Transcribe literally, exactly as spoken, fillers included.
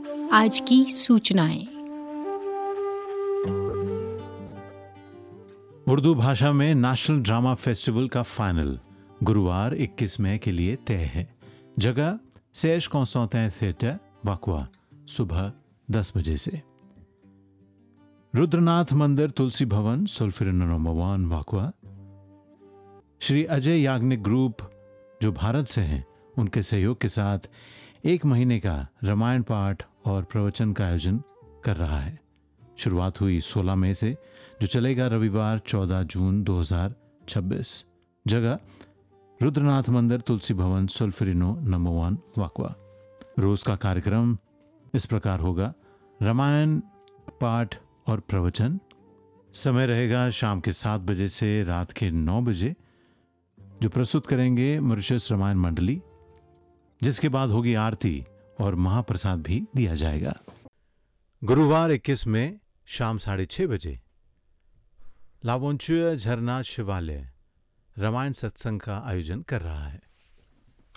आज की सूचनाएं। उर्दू भाषा में नेशनल ड्रामा फेस्टिवल का फाइनल गुरुवार इक्कीस मई के लिए तय है। जगह सेज कॉन्स्टेंटिन थिएटर वाकवा, सुबह दस बजे से। रुद्रनाथ मंदिर तुलसी भवन सुल्फिरनो number one वाकवा। Shri Ajay Yagnik group जो भारत से हैं, उनके सहयोग के साथ एक महीने का रामायण पाठ और प्रवचन का आयोजन कर रहा है। शुरुआत हुई सोलह मई से, जो चलेगा रविवार चौदह जून दो हज़ार छब्बीस। जगह रुद्रनाथ मंदिर तुलसी भवन सुल्फिरनो नंबर वन वाकवा। रोज का कार्यक्रम इस प्रकार होगा: रामायण पाठ और प्रवचन। समय रहेगा शाम के सात बजे से रात के नौ बजे, जो प्रस्तुत करेंगे मॉरिशस रामायण मंडली, जिसके बाद होगी आरती और महाप्रसाद भी दिया जाएगा। गुरुवार इक्कीस में शाम साढ़े छः बजे लावोंचुआ झरना शिवालय रामायण सत्संग का आयोजन कर रहा है।